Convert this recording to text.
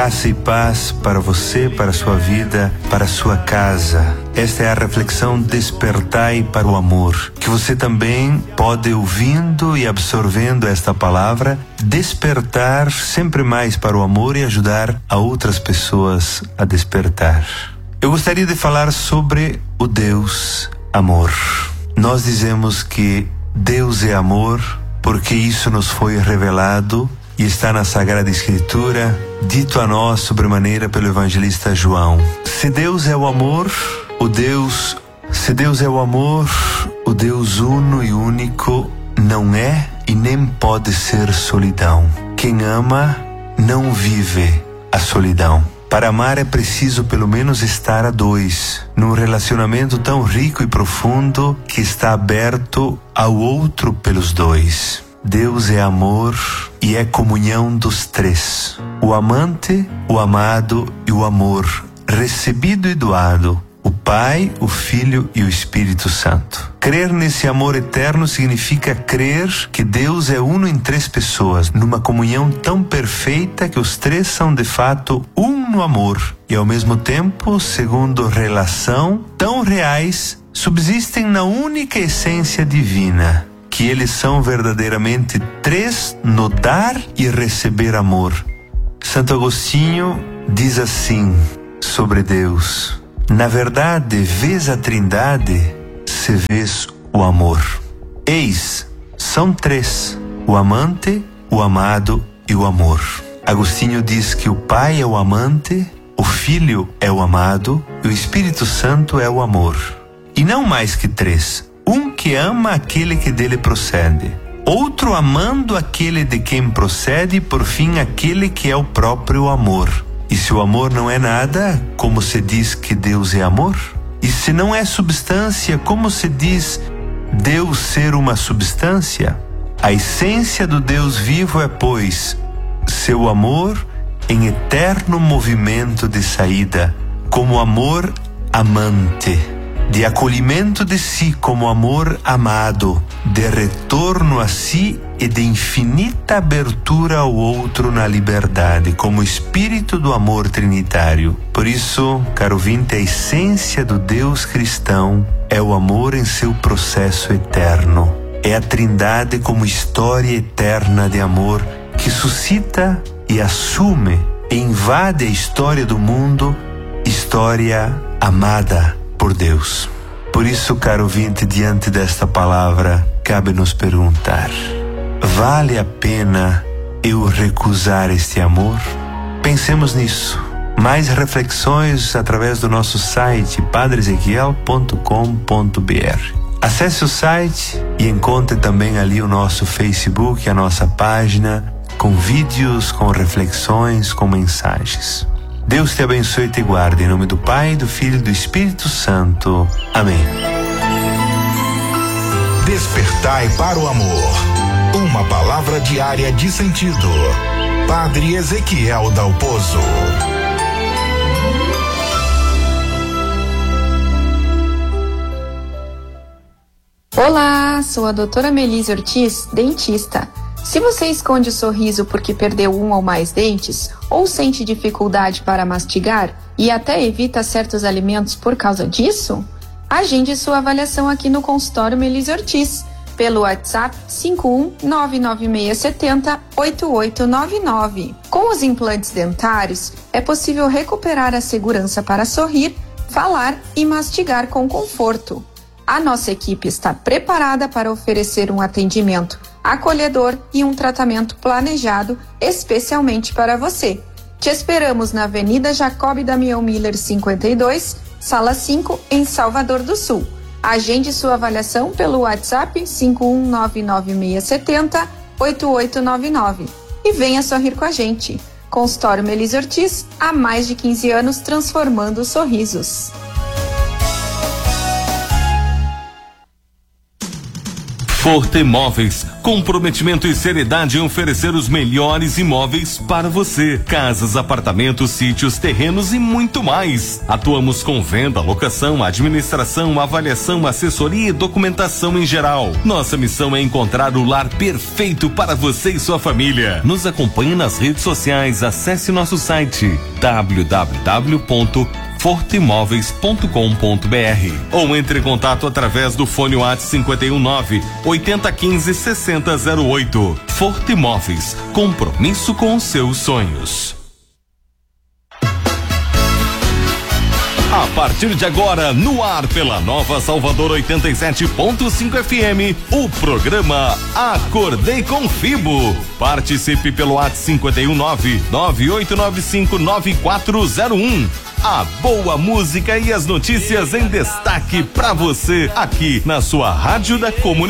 Graça e paz para você, para a sua vida, para a sua casa. Esta é a reflexão Despertai para o Amor, que você também pode, ouvindo e absorvendo esta palavra, despertar sempre mais para o amor e ajudar a outras pessoas a despertar. Eu gostaria de falar sobre o Deus Amor. Nós dizemos que Deus é amor porque isso nos foi revelado e está na Sagrada Escritura, dito a nós sobremaneira pelo evangelista João. Se Deus é o amor, o Deus uno e único não é e nem pode ser solidão. Quem ama não vive a solidão. Para amar é preciso pelo menos estar a dois, num relacionamento tão rico e profundo que está aberto ao outro pelos dois. Deus é amor e é comunhão dos três: o amante, o amado e o amor recebido e doado, o Pai, o Filho e o Espírito Santo. Crer nesse amor eterno significa crer que Deus é uno em três pessoas, numa comunhão tão perfeita que os três são de fato um no amor e ao mesmo tempo, segundo relação, tão reais, subsistem na única essência divina, que eles são verdadeiramente três no dar e receber amor. Santo Agostinho diz assim sobre Deus: na verdade, vês a Trindade, se vês o amor. Eis, são três: o amante, o amado e o amor. Agostinho diz que o Pai é o amante, o Filho é o amado e o Espírito Santo é o amor. E não mais que três: um que ama aquele que dele procede, outro amando aquele de quem procede e por fim aquele que é o próprio amor. E se o amor não é nada, como se diz que Deus é amor? E se não é substância, como se diz Deus ser uma substância? A essência do Deus vivo é, pois, seu amor em eterno movimento de saída, como amor amante, de acolhimento de si como amor amado, de retorno a si e de infinita abertura ao outro na liberdade, como espírito do amor trinitário. Por isso, caro ouvinte, a essência do Deus cristão é o amor em seu processo eterno. É a Trindade como história eterna de amor que suscita e assume e invade a história do mundo, história amada por Deus. Por isso, caro ouvinte, diante desta palavra, cabe nos perguntar: vale a pena eu recusar este amor? Pensemos nisso. Mais reflexões através do nosso site padreezequiel.com.br. Acesse o site e encontre também ali o nosso Facebook, a nossa página, com vídeos, com reflexões, com mensagens. Deus te abençoe e te guarde, em nome do Pai, do Filho e do Espírito Santo. Amém. Despertai para o amor. Uma palavra diária de sentido. Padre Ezequiel Dalpozo. Olá, sou a doutora Melise Ortiz, dentista. Se você esconde o sorriso porque perdeu um ou mais dentes, ou sente dificuldade para mastigar e até evita certos alimentos por causa disso, agende sua avaliação aqui no consultório Melise Ortiz, pelo WhatsApp 51996708899. Com os implantes dentários, é possível recuperar a segurança para sorrir, falar e mastigar com conforto. A nossa equipe está preparada para oferecer um atendimento acolhedor e um tratamento planejado especialmente para você. Te esperamos na Avenida Jacob Damião Miller 52, Sala 5, em Salvador do Sul. Agende sua avaliação pelo WhatsApp 51996708899 e venha sorrir com a gente. Consultório Melise Ortiz, há mais de 15 anos transformando sorrisos. Forte Imóveis, comprometimento e seriedade em oferecer os melhores imóveis para você. Casas, apartamentos, sítios, terrenos e muito mais. Atuamos com venda, locação, administração, avaliação, assessoria e documentação em geral. Nossa missão é encontrar o lar perfeito para você e sua família. Nos acompanhe nas redes sociais, acesse nosso site www.forteimóveis.com.br ou entre em contato através do fone WhatsApp 519-8015-6008. Forte Imóveis, compromisso com os seus sonhos. A partir de agora, no ar pela Nova Salvador 87.5 FM, o programa Acordei com Fibo. Participe pelo WhatsApp 519-9895-9401. A boa música e as notícias em destaque para você aqui na sua Rádio da Comunidade.